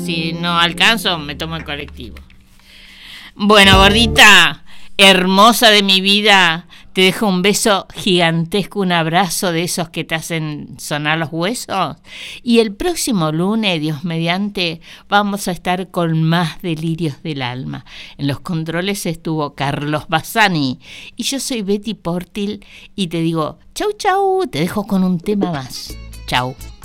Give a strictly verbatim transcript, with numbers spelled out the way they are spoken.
si no alcanzo, me tomo el colectivo. Bueno, gordita, hermosa de mi vida, te dejo un beso gigantesco, un abrazo de esos que te hacen sonar los huesos. Y el próximo lunes, Dios mediante, vamos a estar con más delirios del alma. En los controles estuvo Carlos Bassani y yo soy Betty Portil y te digo chau chau, te dejo con un tema más. Chau.